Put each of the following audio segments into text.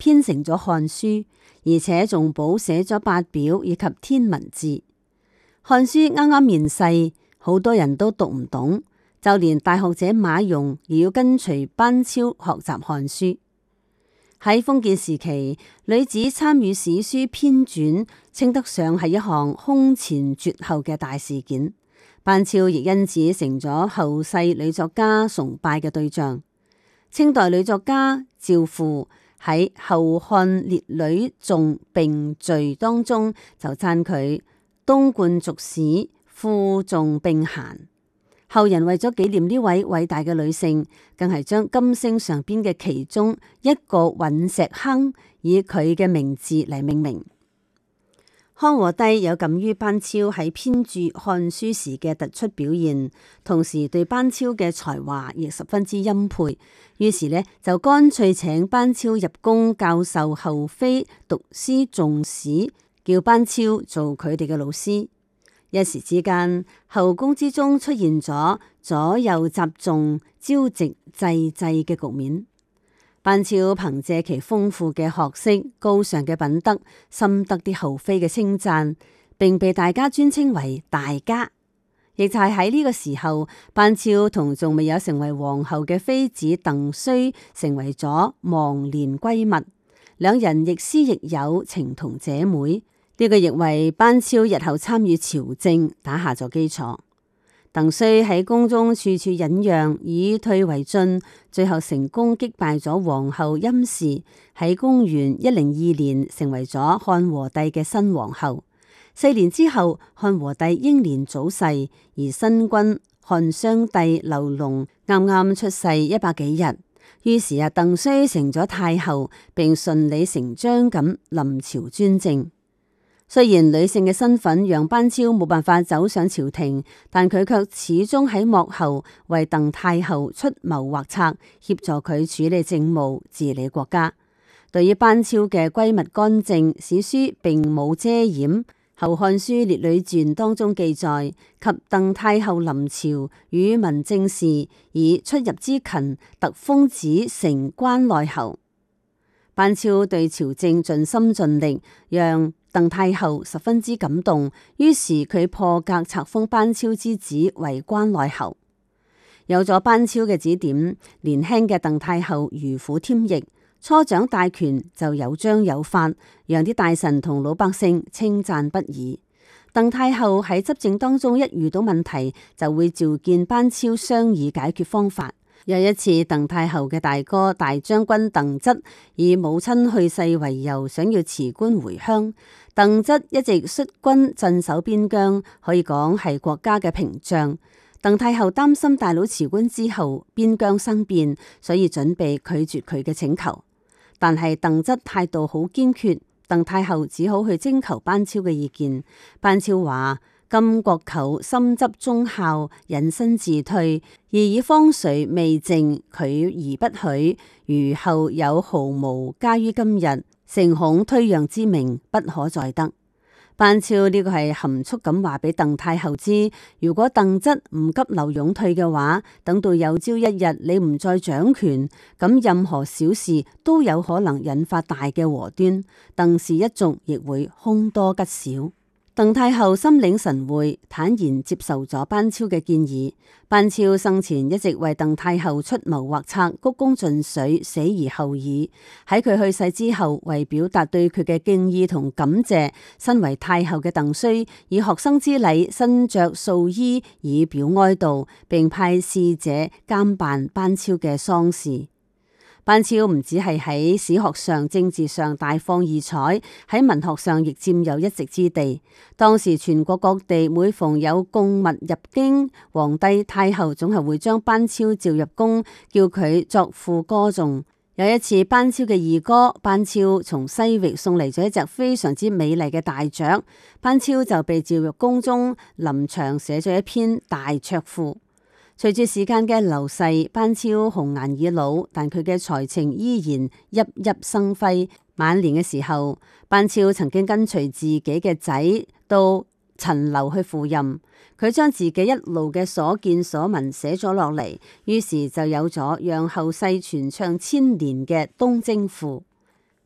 編成咗漢書，而且仲補寫咗八表以及天文字。漢書啱啱面世，好多人都讀唔懂，就連大學者馬融亦要跟隨班超學習漢書。喺封建時期，女子參與史書編纂，稱得上係一項空前絕後嘅大事件。班超亦因此成咗後世女作家崇拜嘅對象。清代女作家趙附喺《後漢列女頌並序》當中就讚佢東貫俗史，賦頌並閒。後人為咗紀念呢位偉大嘅女性，更係將金星上邊嘅其中一個隕石坑以佢嘅名字嚟命名。漢和帝有感於班超喺編著漢書時嘅突出表現，同時對班超嘅才華亦十分之欽佩，於是呢，就乾脆請班超入宮教授后妃讀詩誦史，叫班超做佢哋嘅老師。一時之間，後宮之中出現咗左右雜誦、朝夕濟濟嘅局面。班超憑借其豐富嘅學識、高尚嘅品德，深得啲后妃嘅稱讚，並被大家尊稱為大家。亦就係喺呢個時候，班超同仲未有成為皇后嘅妃子鄧須成為咗忘年閨蜜，兩人亦師亦友，情同姐妹。呢個亦為班超日後參與朝政打下咗基礎。鄧須喺宮中處處忍讓，以退為進，最後成功擊敗咗皇后甄氏，喺公元102年成為咗漢和帝嘅新皇后。4年之後，漢和帝英年早逝，而新君漢襄帝劉隆啱啱出世100幾日，於是鄧須成咗太后，並順理成章咁臨朝專政。雖然女性嘅身份讓班超冇辦法走上朝廷，但佢卻始終喺幕後為鄧太后出謀劃策，協助佢處理政務、治理國家。對於班超嘅閨蜜干政，史書並冇遮掩。《後漢書列女傳》當中記載，及鄧太后臨朝與民政事，以出入之勤，特封子成關內侯。班超對朝政盡心盡力，讓鄧太后十分之感動，於是佢破格冊封班超之子為關內侯。有咗班超嘅指點，年輕嘅鄧太后如虎添翼，初掌大權就有章有法，讓啲大臣同老百姓稱讚不已。鄧太后喺執政當中一遇到問題，就會召見班超商議解決方法。有一次，鄧太后嘅大哥大將軍鄧仄以母親去世為由，想要辭官回鄉。鄧仄一直率軍鎮守邊疆，可以講係國家嘅屏障。鄧太后擔心大佬辭官之後邊疆生變，所以準備拒絕佢嘅請求。但係鄧仄態度好堅決，鄧太后只好去徵求班超嘅意見。班超話：今國舅深執忠孝，隱身自退，而以方遂未正，拒而不許。如後有毫毛加於今日，誠恐推讓之名不可再得。班超呢個係含蓄咁話俾鄧太后知，如果鄧仄唔急流勇退嘅話，等到有朝一日你唔再掌權，咁任何小事都有可能引發大嘅禍端，鄧氏一族亦會凶多吉少。鄧太后心領神會，坦然接受咗班超嘅建議。班超生前一直為鄧太后出謀劃策，鞠躬盡瘁，死而後已。喺佢去世之後，為表達對佢嘅敬意同感謝，身為太后嘅鄧須以學生之禮身着素衣以表哀悼，並派使者監辦班超嘅喪事。班超唔止係喺史學上、政治上大放異彩，喺文學上亦佔有一席之地。當時全國各地每逢有貢物入京，皇帝太后總係會將班超召入宮，叫佢作賦歌頌。有一次，班超嘅二哥班超從西域送嚟咗一隻非常之美麗嘅大雀，班超就被召入宮中，臨場寫咗一篇大雀賦。隨住時間嘅流逝，班超紅顏已老，但佢嘅才情依然熠熠生輝。晚年嘅時候，班超曾經跟隨自己嘅仔到陳留去赴任，佢將自己一路嘅所見所聞寫咗落嚟，於是就有咗讓後世傳唱千年嘅東征賦。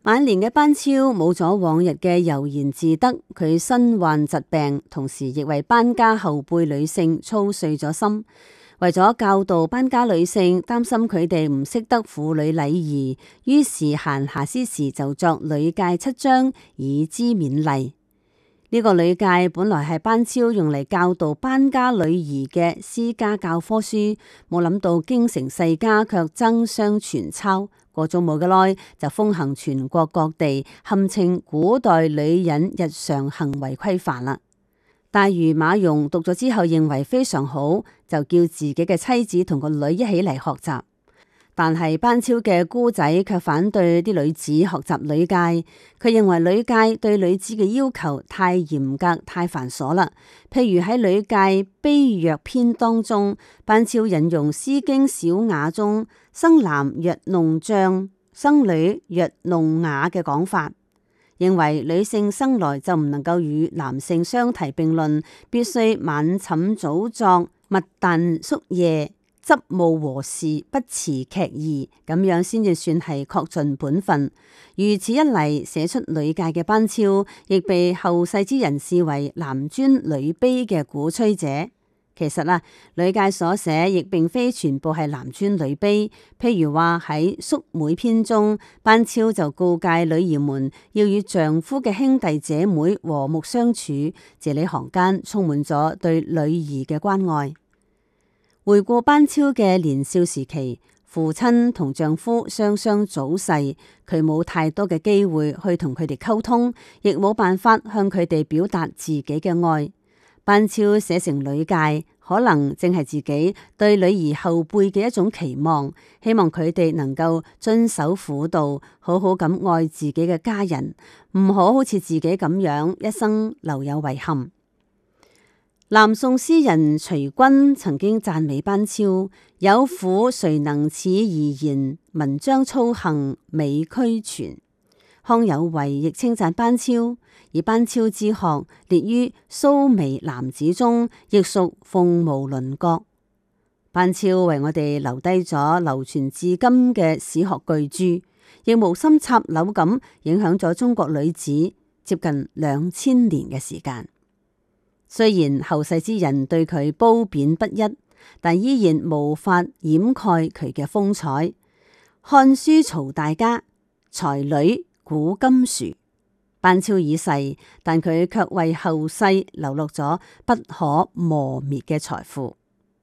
晚年嘅班超冇咗往日嘅悠然自得，佢身患疾病，同時亦為班家後輩女性操碎咗心。為咗教導班家女性，擔心佢哋唔識得婦女禮儀，於是閒暇之時就作女誡7章，以資勉勵。呢個女誡本來係班超用嚟教導班家女兒嘅私家教科書，冇諗到京城世家卻爭相傳抄，過咗冇幾耐就風行全國各地，堪稱古代女人日常行為規範啦。大儒馬融讀咗之後認為非常好，就叫自己嘅妻子同個女一起嚟學習。但係班超嘅姑仔卻反對啲女子學習女誡，佢認為女誡對女子嘅要求太嚴格、太繁瑣啦。譬如喺女誡卑弱篇當中，班超引用《詩經·小雅》中生男若弄瘴，生女若弄瓦嘅講法，認為女性生來就唔能夠與男性相提並論，必須晚寢早作，勿但宿夜，執務和事不辭劇意，咁樣先至算係恪盡本分。如此一嚟，寫出女誡嘅班超，亦被後世之人視為男尊女卑嘅鼓吹者。其實啊，女誡所寫亦並非全部係男尊女卑。譬如話喺叔妹篇中，班超就告誡女兒們要與丈夫嘅兄弟姐妹和睦相處，字裏行間充滿咗對女兒嘅關愛。回顧班超嘅年少時期，父親同丈夫雙雙早逝，佢冇太多嘅機會去同佢哋溝通，亦冇辦法向佢哋表達自己嘅愛。班超寫成女誡，可能正係自己對女兒後輩嘅一種期望，希望佢哋能夠遵守婦道，好好咁愛自己嘅家人，唔好似自己咁樣一生留有遺憾。南宋詩人徐君曾經讚美班超：有婦誰能似怡然，文章操行美俱全。康有為亦稱讚班超，而班超之學列於蘇眉男子中，亦屬鳳毛麟角。班超為我哋留低咗流傳至今嘅史學巨著，亦無心插柳咁影響咗中國女子接近2000年嘅時間。雖然後世之人對佢褒貶不一，但依然無法掩蓋佢嘅風采。漢書曹大家，才女古今殊。班超已逝，但佢卻為後世留落咗不可磨滅嘅財富。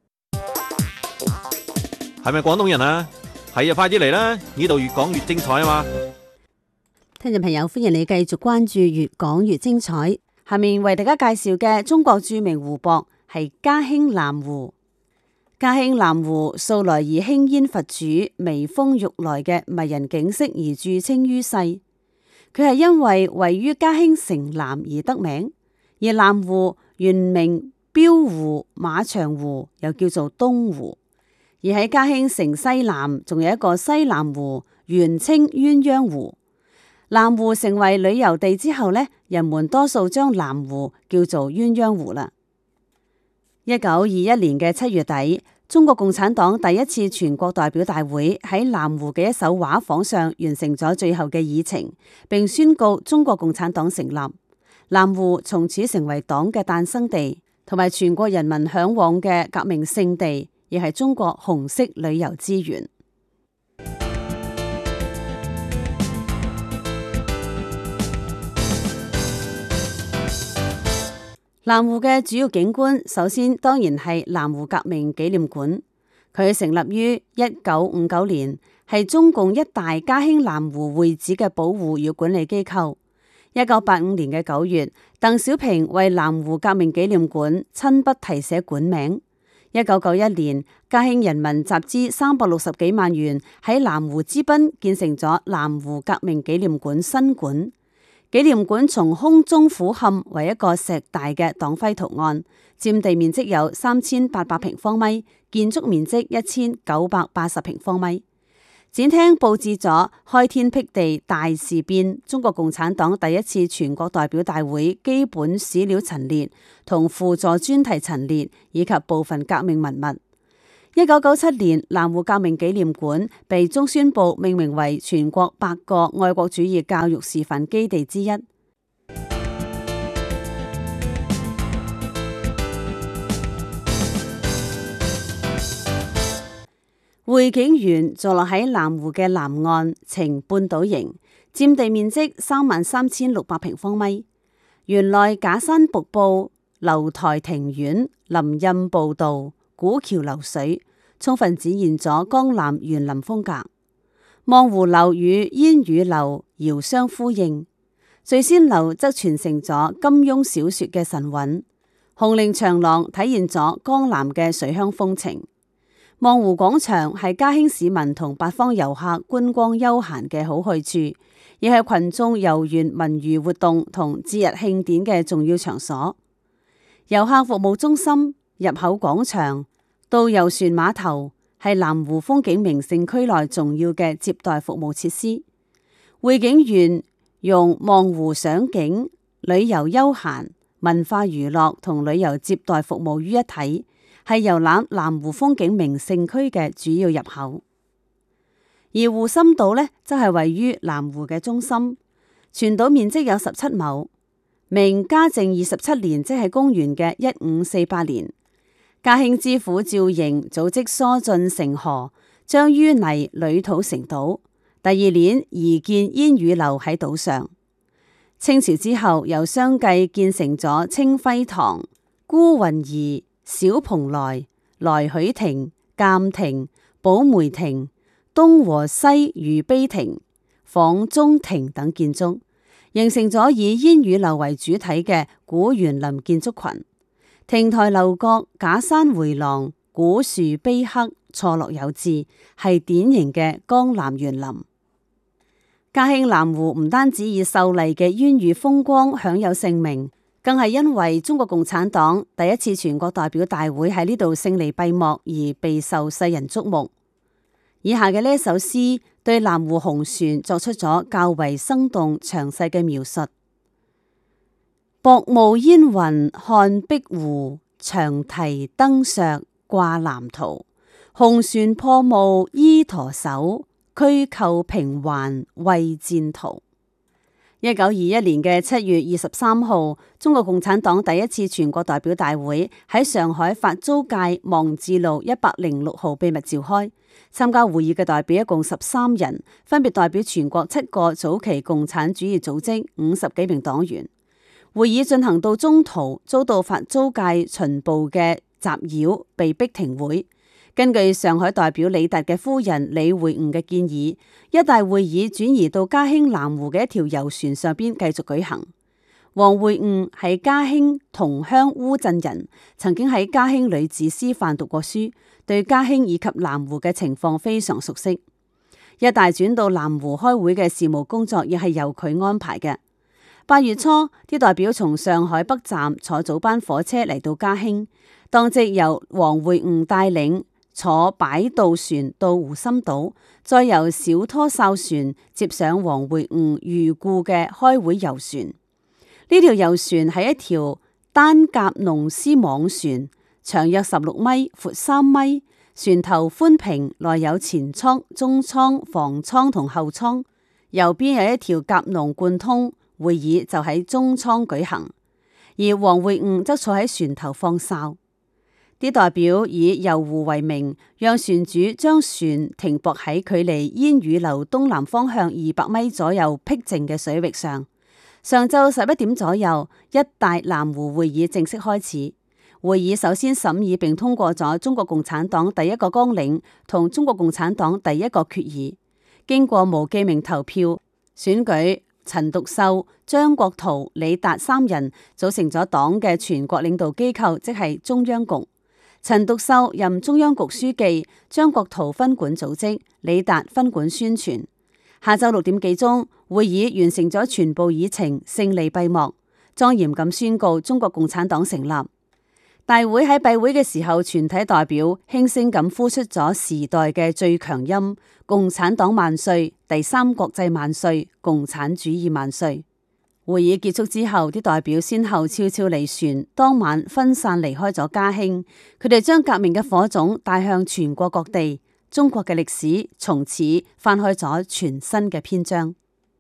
係咪廣東人啊？係啊，快啲嚟啦！呢度越講越精彩啊嘛！ 聽眾朋友，歡迎你繼續關注越講越精彩。下面為大家介紹嘅中國著名湖泊係嘉興南湖。嘉興南湖素來以輕煙佛主、微風欲來嘅迷人景色而著稱於世。佢係因為位於嘉興城南而得名，而南湖原名標湖、馬場湖，又叫做東湖。而喺嘉興城西南仲有一個西南湖，原稱鴛鴦湖。南湖成為旅遊地之後呢，人們多數將南湖叫做鴛鴦湖啦。1921年嘅7月底，中國共產黨第一次全國代表大會喺南湖嘅一艘畫舫上完成咗最後嘅議程，並宣告中國共產黨成立。南湖從此成為黨嘅誕生地，同埋全國人民向往嘅革命聖地，亦係中國紅色旅遊資源。南湖嘅主要景觀，首先當然係南湖革命紀念館。佢成立於1959年，係中共一大嘉興南湖會址嘅保護與管理機構。1985年嘅9月，鄧小平為南湖革命紀念館親筆題寫館名。1991年，嘉興人民集資360幾萬元喺南湖之濱建成咗南湖革命紀念館新館。紀念館從空中俯瞰為一個石大嘅黨徽圖案，佔地面積有3800平方米，建築面積1980平方米。展廳佈置咗開天闢地大事變、中國共產黨第一次全國代表大會基本史料陳列同輔助專題陳列，以及部分革命文物。 1997年，南湖革命紀念館被中宣部命名為全國100個愛國主義教育示範基地之一。匯景園坐落喺南湖嘅南岸，呈半島形，佔地面積33600平方米。園內假山瀑布、樓台庭院、林蔭步道、古橋流水，充分展現咗江南園林風格。望湖樓與煙雨樓遙相呼應，聚仙樓則傳承咗金庸小說嘅神韻。紅菱長廊體現咗江南嘅水鄉風情。望湖廣場係嘉興市民同八方遊客觀光休閒嘅好去處，亦係群眾遊園文娛活動同節日慶典嘅重要場所。遊客服務中心、入口廣場、到遊船碼頭係南湖風景名勝區內重要嘅接待服務設施。匯景園用望湖賞景、旅遊休閒、文化娛樂同旅遊接待服務於一體，係遊覽南湖風景名勝區嘅主要入口。而湖心島呢，則係位於南湖嘅中心，全島面積有17畝。明嘉靖27年，即係公元嘅1548年，嘉興知府趙瑩組織疏浚成河，將淤泥壘土成島。第二年移建煙雨樓喺島上。清朝之後，由相繼建成咗清輝堂、孤雲頤、小蓬萊、來許亭、鑒亭、寶梅亭、東和西御碑亭、舫中亭等建築，形成咗以煙雨樓為主體嘅古園林建築群。亭台樓閣、假山回廊、古樹碑刻錯落有致，係典型嘅江南園林。嘉興南湖唔單止以秀麗嘅煙雨風光享有盛名，更係因為中國共產黨第一次全國代表大會喺呢度勝利閉幕而備受世人矚目。以下嘅呢一首詩對南湖紅船作出咗較為生動詳細嘅描述。薄霧煙雲看碧湖，長堤燈削掛藍圖。紅船破霧依舵手，驅寇平還為戰途。1921年嘅7月23號，中國共產黨第一次全國代表大會喺上海法租界望志路106號秘密召開。參加會議嘅代表一共13人，分別代表全國7個早期共產主義組織50幾名黨員。會議進行到中途，遭到法租界巡捕嘅襲擾，被逼停會。根據上海代表李達嘅夫人李會晤嘅建議，一大會議轉移到嘉興南湖嘅一條遊船上邊繼續舉行。王會晤係嘉興同鄉烏鎮人，曾經喺嘉興女子師範讀過書，對嘉興以及南湖嘅情況非常熟悉。一大轉到南湖開會嘅事務工作亦係由佢安排嘅。8月初，啲代表從上海北站坐早班火車嚟到嘉興，當即由王會晤帶領，坐擺渡船到湖心島，再由小拖哨船接上王會晤寓故嘅開會遊船。呢條遊船係一條單甲龍絲網船，長約16米，闊3米，船頭寬平，內有前艙、中艙、房艙同後艙，右邊有一條甲龍貫通。會議就喺中艙舉行，而王會晤則坐喺船頭放哨。啲代表以遊湖為名，讓船主將船停泊喺距離煙雨樓東南方向200米左右僻靜嘅水域上。上晝11點左右，一大南湖會議正式開始。會議首先審議並通過咗中國共產黨第一個綱領同中國共產黨第一個決議，經過無記名投票選舉。陳獨秀、張國燾、李達3人組成咗黨嘅全國領導機構，即係中央局。陳獨秀任中央局書記，張國燾分管組織，李達分管宣傳。下晝6點幾鐘，會議完成咗全部議程，勝利閉幕，莊嚴咁宣告中國共產黨成立。大會喺閉會嘅時候，全體代表輕聲咁呼出咗時代嘅最強音：共產黨萬歲，第3國際萬歲，共產主義萬歲。 會議結束之後，啲代表先後悄悄離船，當晚分散離開咗嘉興。佢哋將革命嘅火種帶向全國各地，中國嘅歷史從此翻開咗全新嘅篇章。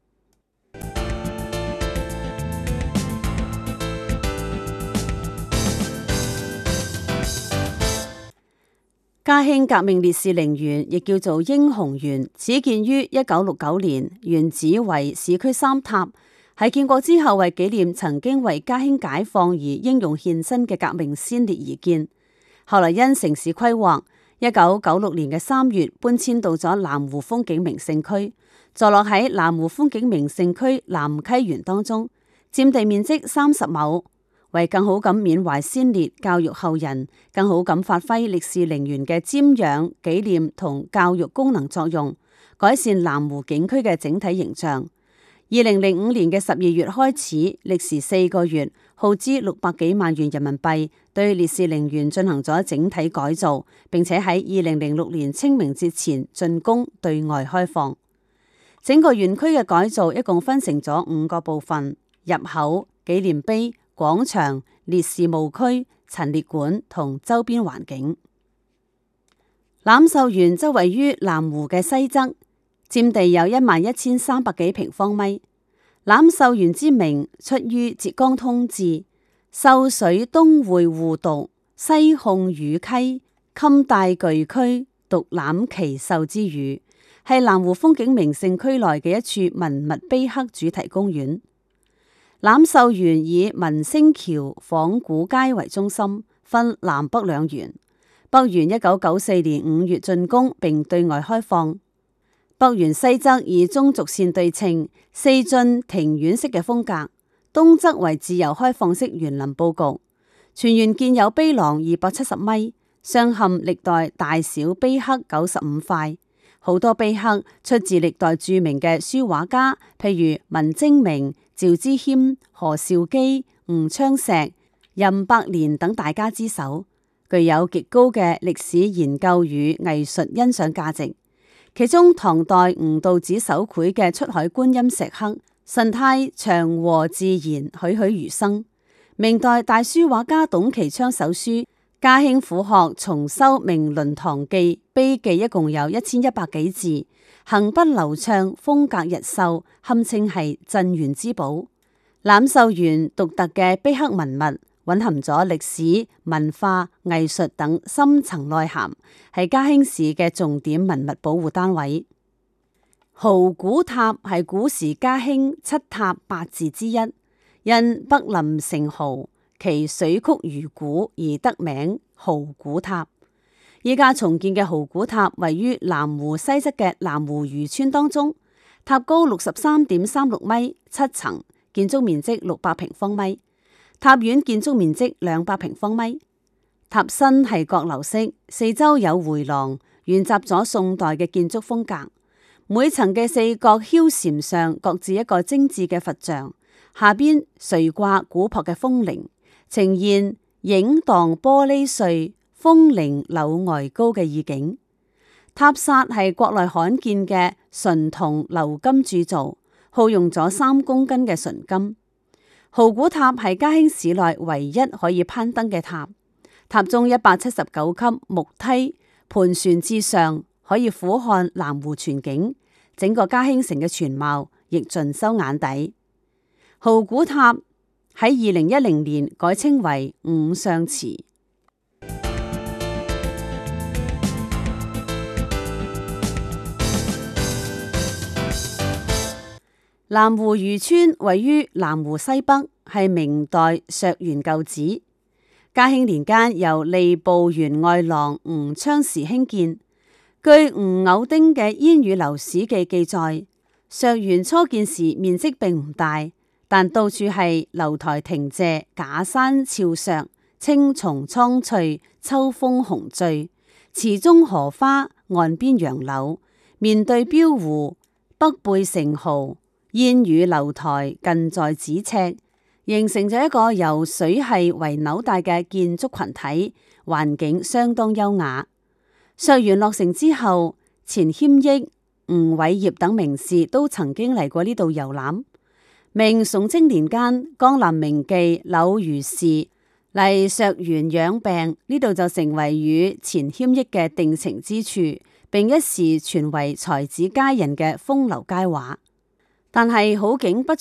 嘉興革命烈士陵園亦叫做英雄園，始建於1969年，原址為市區三塔，喺建國之後為紀念曾經為嘉興解放而英勇獻身嘅革命先烈而建。後來因城市規劃，1996年嘅3月搬遷到咗南湖風景名勝區，坐落喺南湖風景名勝區南溪園當中，佔地面積30畝。為更好咁緬懷先烈、教育後人，更好咁發揮烈士陵園嘅瞻仰、紀念同教育功能作用，改善南湖景區嘅整體形象。2005年嘅12月開始，歷時4個月，耗資600幾萬元人民幣，對烈士陵園進行咗整體改造，並且喺2006年清明節前竣工對外開放。整個園區嘅改造一共分成咗5個部分：入口、紀念碑、廣場、烈士墓區、陳列館同周邊環境。欖秀園則位於南湖嘅西側，佔地有11300幾平方米。欖秀園之名出於浙江通志：秀水東匯互讀，西控汝溪，襟帶巨區，獨攬奇秀之語，係南湖風景名勝區內嘅一處文物碑刻主題公園。欖秀園以文星橋、仿古街為中心，分南北兩園。北園1994年5月竣工並對外開放。北園西側以中軸線對稱，四進庭院式嘅風格；東側為自由開放式園林佈局。全園建有碑廊270米，鑲嵌歷代大小碑刻95塊。好多碑刻出自歷代著名嘅書畫家，譬如文徵明、趙之謙、何紹基、吳昌碩、任伯年等大家之手，具有極高嘅歷史研究與藝術欣賞價值。其中唐代吳道子手繪嘅出海觀音石刻，神態祥和自然，栩栩如生。明代大書畫家董其昌手書《嘉興府學重修明倫堂記》碑記一共有1100幾字，行筆流暢，風格日秀，堪稱係鎮園之寶。欖秀園獨特嘅碑刻文物，蘊含咗歷史、文化、藝術等深層內涵，係嘉興市嘅重點文物保護單位。蠔古塔係古時嘉興七塔八字之一，因北臨成蠔，其水曲如鼓而得名蠔古塔。依家重建嘅蠔古塔位於南湖西側嘅南湖漁村當中，塔高63.36米，7層，建築面積600平方米。塔院建築面積200平方米。塔身係閣樓式，四周有回廊，沿襲咗宋代嘅建築風格。每層嘅四角梟檐上各置一個精緻嘅佛像，下邊垂掛古樸嘅風鈴，呈現影蕩玻璃碎、風鈴柳外高嘅意境。塔剎係國內罕見嘅純銅鎏金鑄造，耗用咗3公斤嘅純金。蠔古塔係嘉興市內唯一可以攀登嘅塔，塔中179級木梯盤旋至上，可以俯瞰南湖全景，整個嘉興城嘅全貌亦盡收眼底。蠔古塔喺2010年改稱為五相祠。南湖漁村位於南湖西北，係明代削園舊址。嘉興年間由吏部員外郎吳昌時興建。據吳藕丁嘅《煙雨樓史記》記載，削園初建時面積並唔大，但到處係樓台亭榭、假山峭削、青松蒼翠、秋風紅醉，池中荷花，岸邊楊柳，面對標湖，北背成蠔。煙雨樓台近在咫尺，形成咗一個由水系為紐帶嘅建築群體，環境相當優雅。削園落成之後，錢謙益、吳偉業等名士都曾經嚟過呢度遊覽。 明崇禎年間，江南名妓柳如是嚟石原養病，呢度就成為與錢謙益嘅定情之處，並一時傳為才子佳人嘅風流佳話。但係好景不